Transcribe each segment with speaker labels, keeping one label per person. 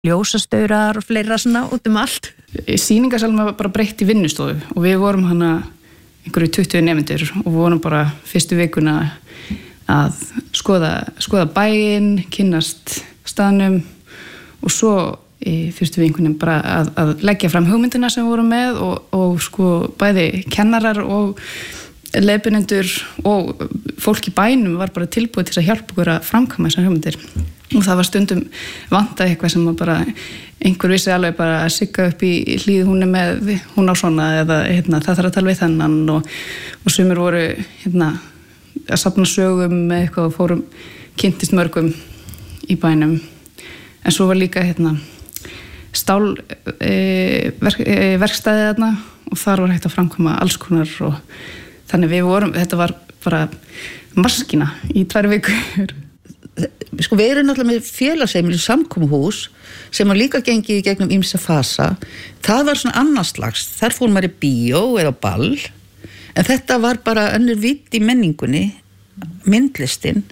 Speaker 1: ljósastaurar og fleira svona út allt.
Speaker 2: Sýningarsalma var bara breytt í vinnustofu og við vorum hana einhverju 20 nemendur og vorum bara fyrstu vikuna að skoða bæinn, kynnast staðnum og svo í fyrstu vikunum bara að leggja fram hugmyndina sem við vorum með og sko bæði kennarar og leiðbeinendur og fólk í bænum var bara tilbúið til að hjálpa okkur að framkvæma þessar hugmyndir og það var stundum vantað eitthvað sem bara einhver vissi alveg bara að sigga upp í hlíð hún á svona eða það þarf að tala við þennan og sumir voru að safna sögum með eitthvað og fórum kynntist mörgum í bænum en svo var líka stál verkstæði þarna og þar var hægt að framkvæma alls konar og þannig þetta var bara maskína í 2 vikur.
Speaker 3: Sko við erum náttúrulega með félagsheimili samkomuhús sem var líka gengið í gegnum ýmsa fasa. Það var svona annars slags. Þar fór maður í bíó eða ball en þetta var bara önnur vitt í menningunni, myndlistin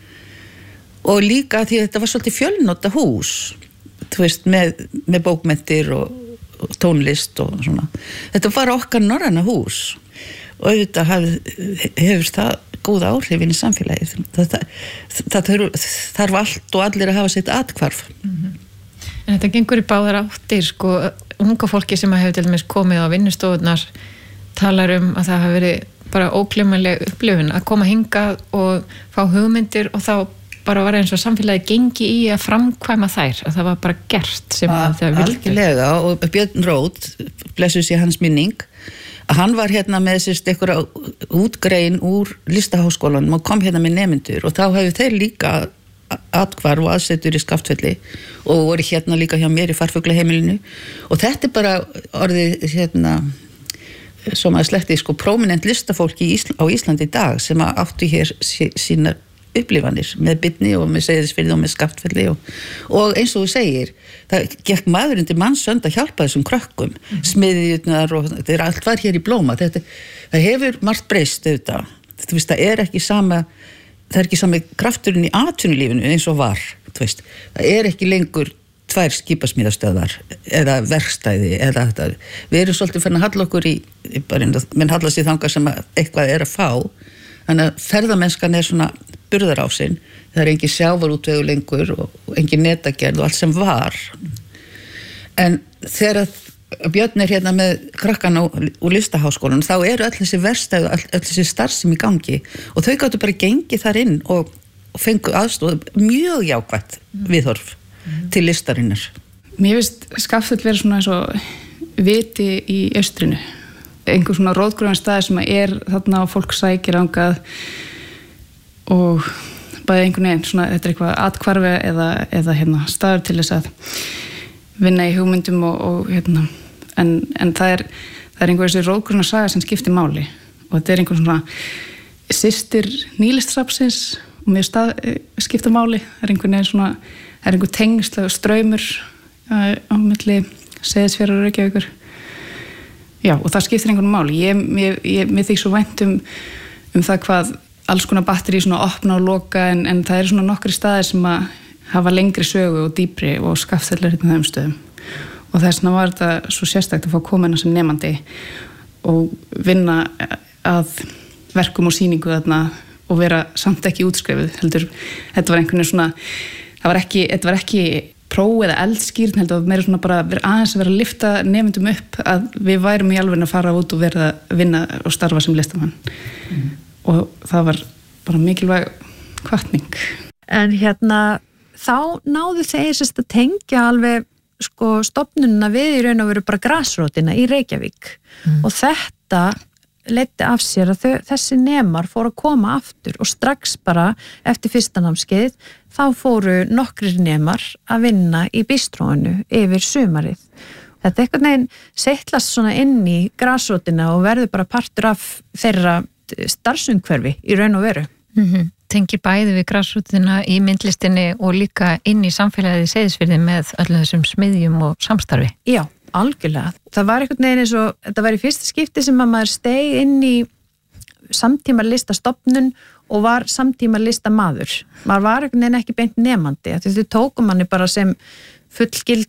Speaker 3: og líka því að þetta var svolítið fjölnota hús, þú veist, með bókmenntir og tónlist og svona. Þetta var okkar norræna hús og auðvitað hefur það góð áhrif inn í samfélagið. Það þarf allt og allir að hafa sitt athvarf.
Speaker 4: En þetta gengur í báðar áttir, sko, unga fólki sem hefur til dæmis komið á vinnustofunar talar að það hafi verið bara ógleymanleg upplifun að koma hingað og fá hugmyndir og þá bara var eins og samfélagið gengi í að framkvæma þær, að það var bara gert sem að það vildi.
Speaker 3: Algjörlega, og Björn Rót, blessuð sé hans minning, hann var með einhverja útgrein úr listaháskólanum og kom með nemendur og þá hefur þeir líka athvarf og aðsetur í Skaftfelli og voru líka hjá mér í Farfuglaheimilinu og þetta er bara orðið sem að sletti sko prominent listafólki á Íslandi í dag sem áttu hér sínar upplifanir með Byrni og með Seyðisfirði og með Skaftfelli og eins og þú segir það gekk maðurinn til mannsönd að hjálpa þessum krökkum, smiðjurnar og þetta allt var hér í blóma það hefur margt breyst auðvitað þú veist, það er ekki sami krafturinn í atvinnulífinu eins og var, þú veist, það er ekki lengur 2 skipasmíðastöðvar eða verkstæði eða þetta, við erum svolítið farin að halla okkur menn halla sér þangað sem eitthvað er að fá þannig að ferðamennskan er svona burðarásinn, það er engin sjávarútvegu lengur og engin netagerð og allt sem var en þegar Björn er með krakkana úr listaháskólanum þá eru öll þessi verkstæði og öll þessi starfsemi í gangi og þau gátu bara gengið þar inn og fengu aðstoð mjög jákvætt viðhorf til listarinnar.
Speaker 2: Mér finnst Skaftfell vera svona eins og viti í austrinu einhver svona rótgróðan staði sem er þarna og fólk sækir angað og bæði einhvern veginn svona þetta er eitthvað athvarfi eða staður til þess að vinna í hugmyndum og en það er einhver þessi rótgróðan saga sem skiptir máli og þetta er einhver svona systir nýlistasafnsins og mér skipta máli það er einhvern veginn svona það er einhver tengsl og straumur á milli Seyðisfjarðar og Reykjavíkur já og það skiptir einhvern máli mér þykir svo vænt um það hvað alls konar batteri svona opna og loka en það eru svona nokkri staðir sem að hafa lengri sögu og dýpri og Skaftfell er þeim stöðum og þess vegna var þetta svo sérstakt að fá koma inn sem nemandi og vinna að verkum og sýningu þarna og vera samt ekki útskrifuð heldur þetta var einhvern veginn svona þetta var ekki próf eða eldskýrn heldur meira svona bara aðeins að vera að lyfta nemendum upp að við værum í alveg að fara út og vera að vinna og starfa sem listamann og það var bara mikilvæg hvatning.
Speaker 1: En þá náðu þeir að tengja alveg sko stofnunina við í raun og veru bara grasrótina í Reykjavík og þetta leiddi af sér að þessi nemar fóru að koma aftur og strax bara eftir fyrsta námskeið þá fóru nokkrir nemar að vinna í bistróinu yfir sumarið. Þetta einhvern veginn seitlast svona inn í grasrótina og verður bara partur af þeirra starfsumhverfi í raun og veru.
Speaker 4: Tengi bæði við grasrótina í myndlistinni og líka inn í samfélagið í Seyðisfirði með öllum þessum smiðjum og samstarfi.
Speaker 1: Já, algjörlega. Það var einhvern veginn eins og þetta var í fyrsta skipti sem að maður steig inn í samtíma listastofnun og var samtíma listamaður. Maður var einhvern veginn ekki beint nemandi, þau tókum manni bara sem fullgild